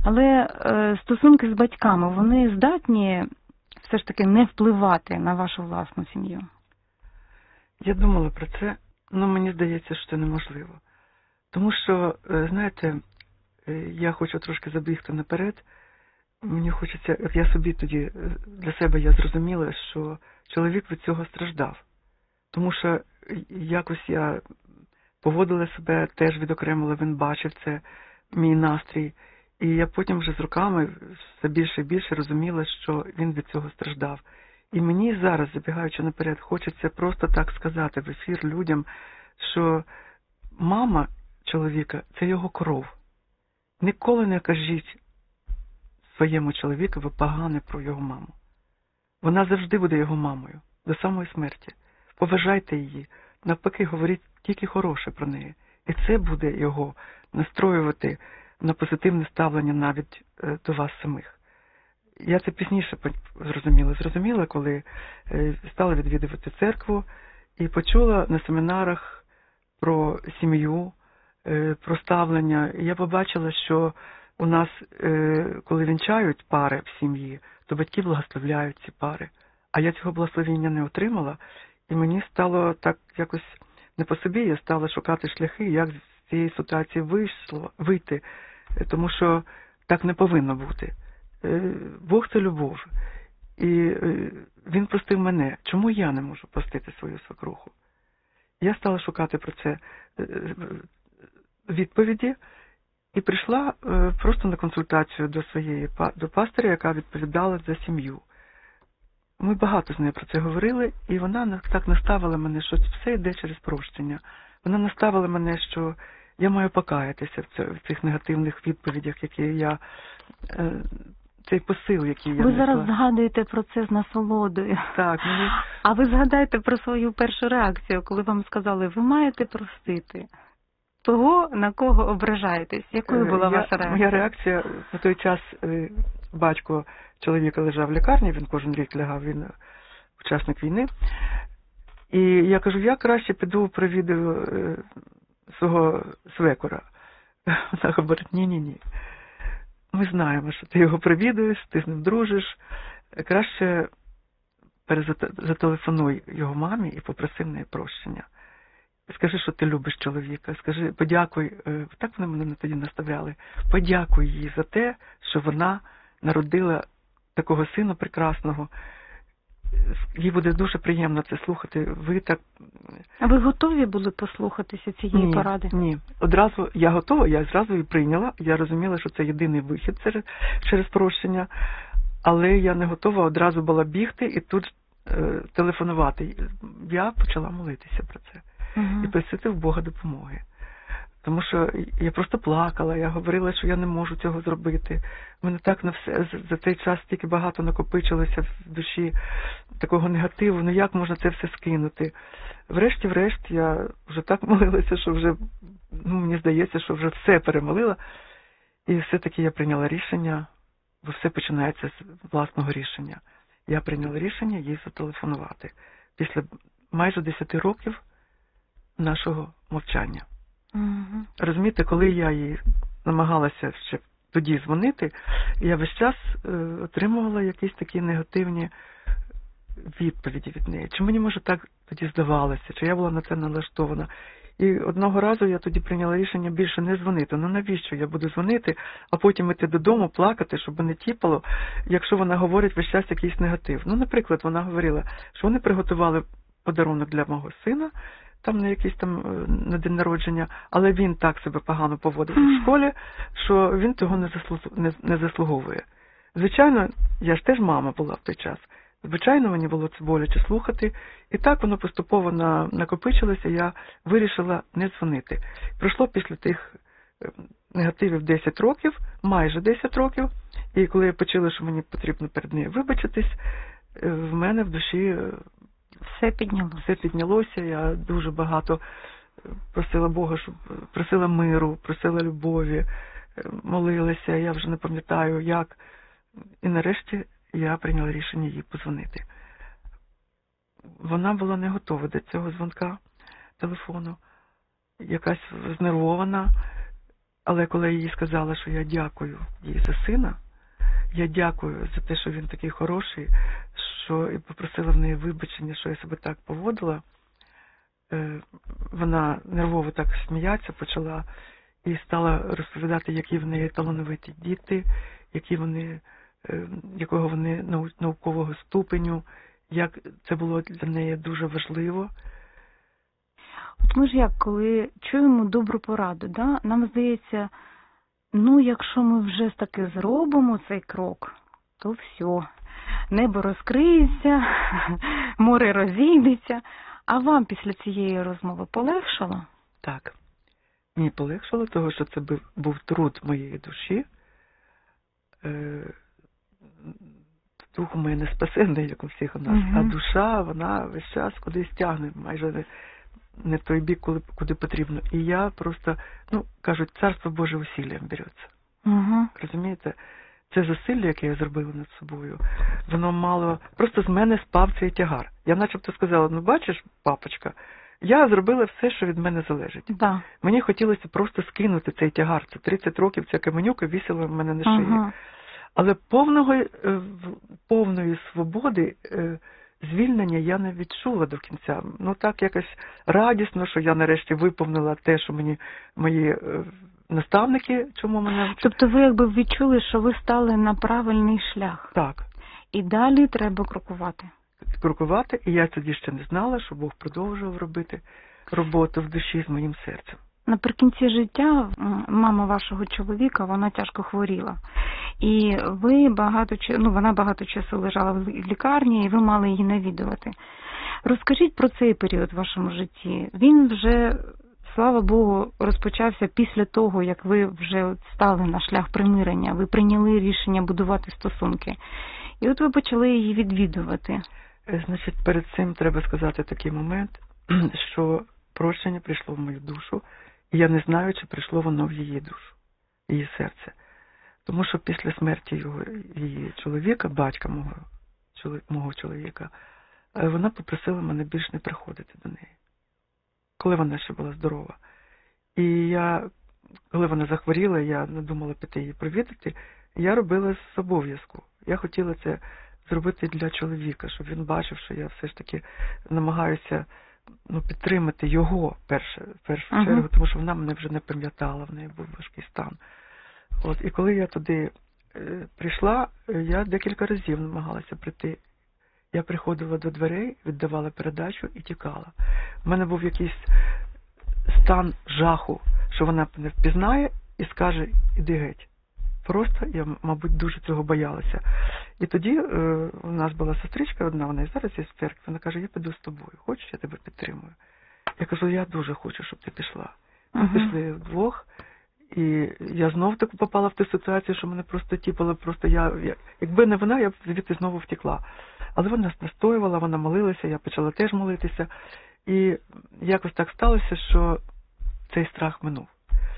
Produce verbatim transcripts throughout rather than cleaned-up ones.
Але е, стосунки з батьками, вони здатні все ж таки не впливати на вашу власну сім'ю? Я думала про це, але мені здається, що це неможливо. Тому що, знаєте, я хочу трошки забігти наперед. Мені хочеться, от я собі тоді, для себе я зрозуміла, що чоловік від цього страждав. Тому що якось я поводила себе, теж відокремила, він бачив це, мій настрій. І я потім вже з роками все більше і більше розуміла, що він від цього страждав. І мені зараз, забігаючи наперед, хочеться просто так сказати в ефір людям, що мама чоловіка – це його кров. Ніколи не кажіть своєму чоловікові погане про його маму. Вона завжди буде його мамою, до самої смерті. Поважайте її, навпаки, говоріть тільки хороше про неї. І це буде його настроювати на позитивне ставлення навіть до вас самих. Я це пізніше зрозуміла. Зрозуміла, коли стала відвідувати церкву і почула на семінарах про сім'ю, про ставлення. І я побачила, що у нас, коли вінчають пари в сім'ї, то батьки благословляють ці пари. А я цього благословення не отримала, і мені стало так якось не по собі, я стала шукати шляхи, як з цієї ситуації вийшло, вийти, тому що так не повинно бути. Бог – це любов. І він простив мене. Чому я не можу простити свою свекруху? Я стала шукати про це відповіді і прийшла просто на консультацію до своєї до пастиря, яка відповідала за сім'ю. Ми багато з нею про це говорили, і вона так наставила мене, що все йде через прощення. Вона наставила мене, що я маю покаятися в цих негативних відповідях, які я... цей посил, який я Ви несла. зараз згадуєте про це з насолодою. Так, мені... А ви згадайте про свою першу реакцію, коли вам сказали, ви маєте простити того, на кого ображаєтесь. Якою була я, ваша реакція? Моя реакція, на той час батько чоловіка лежав в лікарні, він кожен рік лягав, він учасник війни. І я кажу, я краще піду провідаю свого свекора. Вона говорить, ні-ні-ні. Ми знаємо, що ти його привідуєш, ти з ним дружиш. Краще перезателефонуй його мамі і попроси в неї прощення. Скажи, що ти любиш чоловіка. Скажи, подякуй, так вони мене тоді наставляли, подякуй їй за те, що вона народила такого сина прекрасного. Їй буде дуже приємно це слухати. Ви так... А ви готові були послухатися цієї ні, поради? Ні, одразу я готова, я зразу її прийняла. Я розуміла, що це єдиний вихід через, через прощення, але я не готова одразу була бігти і тут е, телефонувати. Я почала молитися про це угу. і просити в Бога допомоги. Тому що я просто плакала, я говорила, що я не можу цього зробити. У мене так на все, за цей час стільки багато накопичилося в душі такого негативу, ну як можна це все скинути? Врешті-врешт я вже так молилася, що вже, ну мені здається, що вже все перемолила. І все-таки я прийняла рішення, бо все починається з власного рішення. Я прийняла рішення їй зателефонувати після майже десяти років нашого мовчання. Угу. Розумієте, коли я їй намагалася ще тоді дзвонити, я весь час е, отримувала якісь такі негативні відповіді від неї. Чи мені, може, так тоді здавалося, чи я була на це налаштована. І одного разу я тоді прийняла рішення більше не дзвонити. Ну навіщо я буду дзвонити, а потім іти додому, плакати, щоб не тіпало, якщо вона говорить весь час якийсь негатив. Ну, наприклад, вона говорила, що вони приготували подарунок для мого сина, там на якийсь там на день народження, але він так себе погано поводив у школі, що він того не, заслуг... не, не заслуговує. Звичайно, я ж теж мама була в той час. Звичайно, мені було це боляче слухати. І так воно поступово на... накопичилося, я вирішила не дзвонити. Пройшло після тих негативів десять років, майже десять років, і коли я почула, що мені потрібно перед нею вибачитись, в мене в душі все піднялося. Все піднялося, я дуже багато просила Бога, щоб просила миру, просила любові, молилася, я вже не пам'ятаю як. І нарешті я прийняла рішення їй подзвонити. Вона була не готова до цього дзвонка телефону, якась знервована. Але коли я їй сказала, що я дякую їй за сина, я дякую за те, що він такий хороший, що і попросила в неї вибачення, що я себе так поводила, вона нервово так сміятися почала і стала розповідати, які в неї талановиті діти, які вони, якого вони наукового ступеню, як це було для неї дуже важливо. От ми ж як, коли чуємо добру пораду, да? Нам здається, ну якщо ми вже таки зробимо цей крок, то все, небо розкриється, море розійдеться. А вам після цієї розмови полегшало? Так. Мені полегшало, тому що це був труд моєї душі. Дух у мене не спасенний, як у всіх у нас, угу. А душа, вона весь час кудись тягне, майже не, не той бік, куди, куди потрібно. І я просто, ну, кажуть, царство Боже усиллям береться. Угу. Розумієте? Це зусилля, яке я зробила над собою, воно мало... Просто з мене спав цей тягар. Я начебто сказала, ну бачиш, папочка, я зробила все, що від мене залежить. Да. Мені хотілося просто скинути цей тягар. Це тридцять років ця каменюка вісила в мене на шиї. Ага. Але повного, повної свободи, звільнення я не відчула до кінця. Ну так якось радісно, що я нарешті виповнила те, що мені мої наставники, чому мене вчили. Тобто ви якби відчули, що ви стали на правильний шлях. Так. І далі треба крокувати. Крокувати, і я тоді ще не знала, що Бог продовжував робити роботу в душі з моїм серцем. Наприкінці життя мама вашого чоловіка, вона тяжко хворіла. І ви багато, ну, вона багато часу лежала в лікарні, і ви мали її навідувати. Розкажіть про цей період в вашому житті. Він вже, слава Богу, розпочався після того, як ви вже стали на шлях примирення, ви прийняли рішення будувати стосунки. І от ви почали її відвідувати. Значить, перед цим треба сказати такий момент, що прощення прийшло в мою душу, і я не знаю, чи прийшло воно в її душу, в її серце. Тому що після смерті його, її чоловіка, батька мого, мого чоловіка, вона попросила мене більше не приходити до неї, коли вона ще була здорова. І я, коли вона захворіла, я надумала піти її провідати, я робила з обов'язку. Я хотіла це зробити для чоловіка, щоб він бачив, що я все ж таки намагаюся, ну, підтримати його перше, в першу uh-huh. чергу, тому що вона мене вже не пам'ятала, в неї був важкий стан. От, і коли я туди е, прийшла, я декілька разів намагалася прийти. Я приходила до дверей, віддавала передачу і тікала. У мене був якийсь стан жаху, що вона мене впізнає і скаже, іди геть. Просто я, мабуть, дуже цього боялася. І тоді е, у нас була сестричка одна, вона і зараз є в церкві, вона каже, я піду з тобою, хочеш, я тебе підтримую. Я кажу, я дуже хочу, щоб ти пішла. Ми uh-huh. пішли вдвох, і я знов таку попала в ту ситуацію, що мене просто тіпало, просто я, я якби не вона, я б звідти знову втекла. Але вона настоювала, вона молилася, я почала теж молитися. І якось так сталося, що цей страх минув.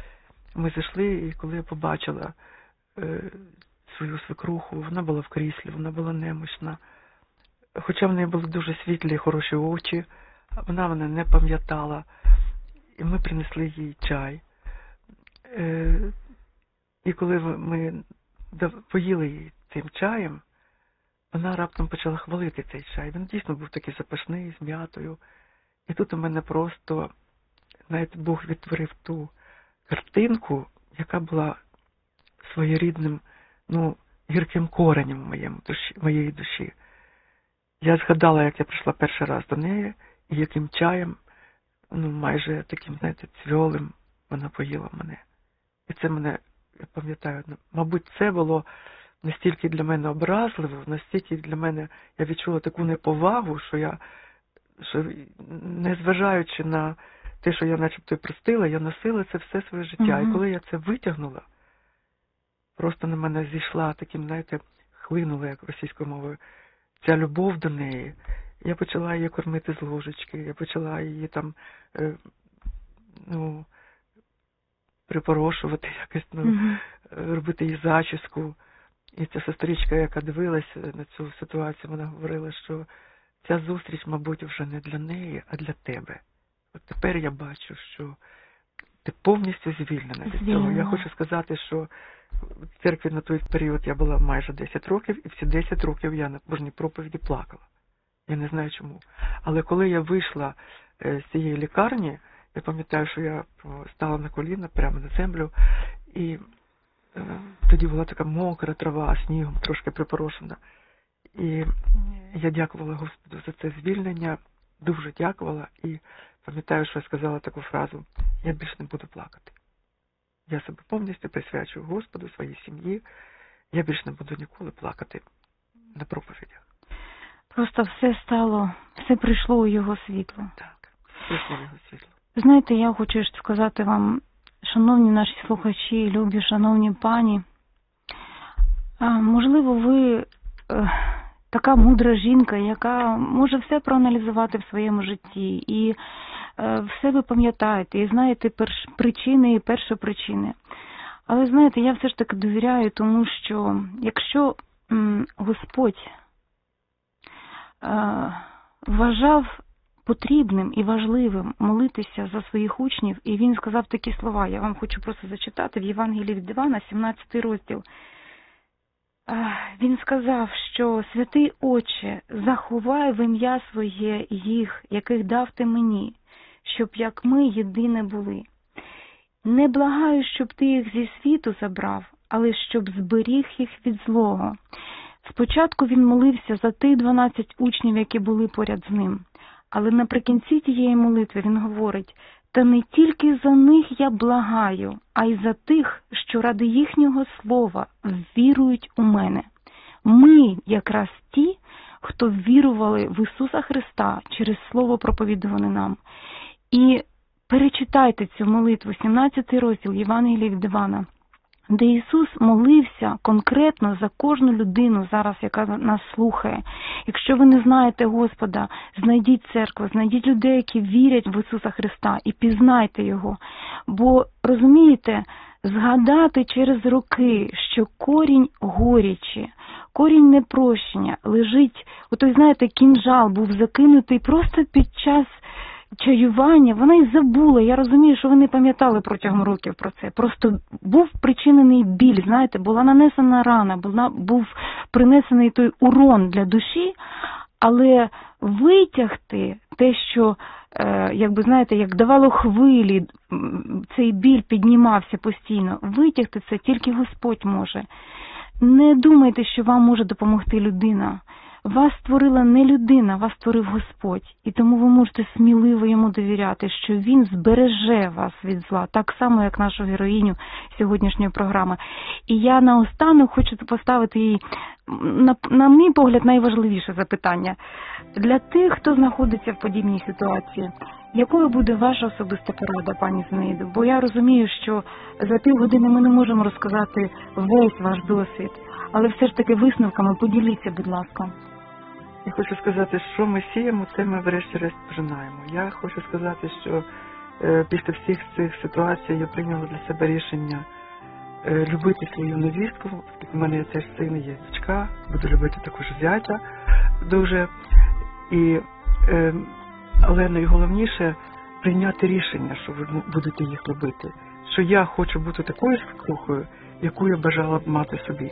Ми зайшли, і коли я побачила е, свою свекруху, вона була в кріслі, вона була немощна. Хоча в неї були дуже світлі і хороші очі, вона мене не пам'ятала. І ми принесли їй чай. Е, і коли ми поїли її цим чаєм, вона раптом почала хвалити цей чай. Він дійсно був такий запашний, з м'ятою. І тут у мене просто, навіть Бог відтворив ту картинку, яка була своєрідним, ну, гірким коренем в моєму душі, моєї душі. Я згадала, як я прийшла перший раз до неї, і яким чаєм, ну, майже таким, знаєте, цвьолим вона поїла мене. І це мене, я пам'ятаю, мабуть, це було настільки для мене образливо, настільки для мене, я відчула таку неповагу, що я, що незважаючи на те, що я начебто і простила, я носила це все своє життя. Mm-hmm. І коли я це витягнула, просто на мене зійшла таким, знаєте, хлинула, як російською мовою, ця любов до неї. Я почала її кормити з ложечки, я почала її там, е, ну, припорошувати, якось, ну, mm-hmm. робити їй зачіску. І ця сестричка, яка дивилася на цю ситуацію, вона говорила, що ця зустріч, мабуть, вже не для неї, а для тебе. От тепер я бачу, що ти повністю звільнена від Звільнена. цього. Я хочу сказати, що в церкві на той період я була майже десять років, і всі десять років я на кожній проповіді плакала. Я не знаю чому. Але коли я вийшла з цієї лікарні, я пам'ятаю, що я стала на коліна прямо на землю, і е, тоді була така мокра трава, снігом трошки припорошена. І я дякувала Господу за це звільнення, дуже дякувала, і пам'ятаю, що я сказала таку фразу: я більше не буду плакати. Я себе повністю присвячую Господу, своїй сім'ї, я більше не буду ніколи плакати на проповідях. Просто все стало, все прийшло у його світло. Так, прийшло в його світло. Знаєте, я хочу сказати вам, шановні наші слухачі, любі, шановні пані, можливо, ви така мудра жінка, яка може все проаналізувати в своєму житті, і все ви пам'ятаєте, і знаєте перш, причини і першопричини. Але, знаєте, я все ж таки довіряю, тому що якщо м, Господь е, вважав потрібним і важливим молитися за своїх учнів, і він сказав такі слова, я вам хочу просто зачитати в Євангелії від Івана, сімнадцятий розділ. Він сказав, що «Святий Отче, заховай в ім'я своє їх, яких дав ти мені, щоб як ми єдине були. Не благаю, щоб ти їх зі світу забрав, але щоб зберіг їх від злого». Спочатку він молився за тих дванадцять учнів, які були поряд з ним. Але наприкінці тієї молитви він говорить: «Та не тільки за них я благаю, а й за тих, що ради їхнього слова вірують у мене». Ми якраз ті, хто вірували в Ісуса Христа через слово, проповідуване нам. І перечитайте цю молитву, сімнадцятий розділ Євангелія від Івана, де Ісус молився конкретно за кожну людину зараз, яка нас слухає. Якщо ви не знаєте Господа, знайдіть церкву, знайдіть людей, які вірять в Ісуса Христа, і пізнайте Його. Бо, розумієте, згадати через роки, що корінь горічі, корінь непрощення лежить, отой, знаєте, кінжал був закинутий просто під час чаювання, вона й забула. Я розумію, що ви не пам'ятали протягом років про це. Просто був причинений біль, знаєте, була нанесена рана, була, був принесений той урон для душі, але витягти те, що, е, якби, знаєте, як давало хвилі, цей біль піднімався постійно, витягти це тільки Господь може. Не думайте, що вам може допомогти людина. Вас створила не людина, вас створив Господь. І тому ви можете сміливо йому довіряти, що він збереже вас від зла, так само, як нашу героїню сьогоднішньої програми. І я наостанок хочу поставити їй, на, на мій погляд, найважливіше запитання. Для тих, хто знаходиться в подібній ситуації, якою буде ваша особиста порада, пані Зинаїдо? Бо я розумію, що за півгодини ми не можемо розказати весь ваш досвід, але все ж таки висновками поділіться, будь ласка. Я хочу сказати, що ми сіємо, це ми врешті-решт пожинаємо. Я хочу сказати, що е, після всіх цих ситуацій я прийняла для себе рішення е, любити свою невістку. У мене є теж син, є дочка, буду любити також зятя дуже. І, е, але найголовніше прийняти рішення, що ви будете їх любити. Що я хочу бути такою свекрухою, яку я бажала б мати собі.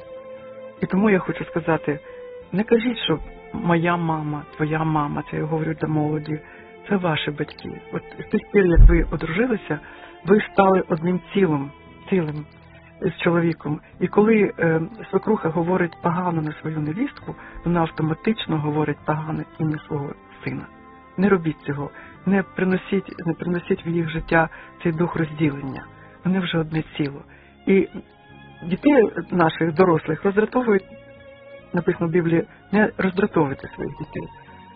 І тому я хочу сказати, не кажіть, що моя мама, твоя мама, це я говорю для молоді, це ваші батьки. От з тих пір, як ви одружилися, ви стали одним цілим, цілим з чоловіком. І коли е, свекруха говорить погано на свою невістку, вона автоматично говорить погано і на свого сина. Не робіть цього, не приносіть, не приносіть в їх життя цей дух розділення. Вони вже одне ціло. І дітей наших, дорослих, роздратовують, написано в Біблії, не роздратовуйте своїх дітей.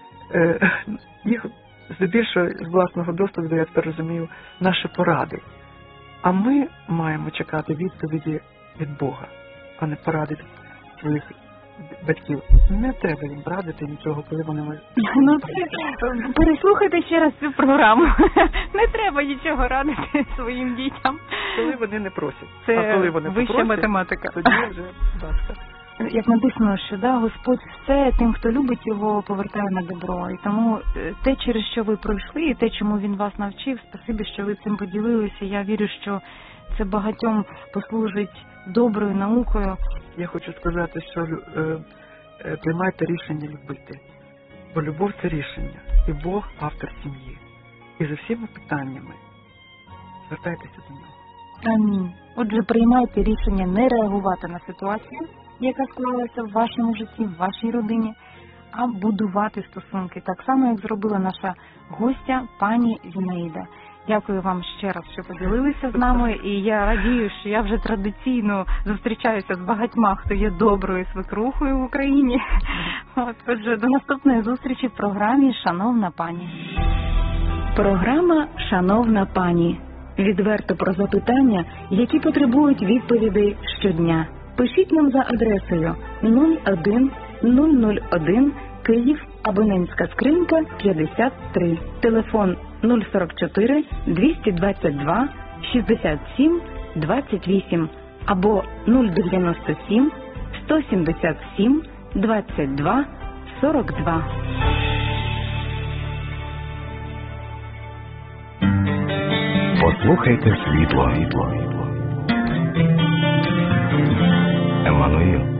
Е, їх здебільшого з власного досвіду, я тепер розумію, наші поради. А ми маємо чекати відповіді від Бога, а не поради своїх батьків. Не треба їм радити нічого, коли вони мають... Ну, це, переслухайте ще раз цю програму. Не треба нічого радити своїм дітям. Коли вони не просять. Це а коли вони вища попросять, математика. Тоді вже, будь ласка. як написано, що да, Господь все тим, хто любить його, повертає на добро. І тому е, те, через що ви пройшли, і те, чому він вас навчив, спасибі, що ви цим поділилися. Я вірю, що це багатьом послужить доброю наукою. Я хочу сказати, що е, е, приймайте рішення любити, бо любов – це рішення, і Бог – автор сім'ї. І за всіма питаннями звертайтеся до нього. Амінь. Отже, приймайте рішення не реагувати на ситуацію, яка склалася в вашому житті, в вашій родині, а будувати стосунки, так само, як зробила наша гостя, пані Зінаїда. Дякую вам ще раз, що поділилися з нами, і я радію, що я вже традиційно зустрічаюся з багатьма, хто є доброю свекрухою в Україні. От, отже, до наступної зустрічі в програмі «Шановна пані». Програма «Шановна пані». Відверто про запитання, які потребують відповідей щодня. Пишіть нам за адресою нуль один нуль нуль один Київ, абонентська скринька п'ятдесят три. Телефон нуль сорок чотири двісті двадцять два шістдесят сім двадцять вісім або нуль дев'яносто сім сто сімдесят сім двадцять два сорок два. Послухайте світло. Еммануїл.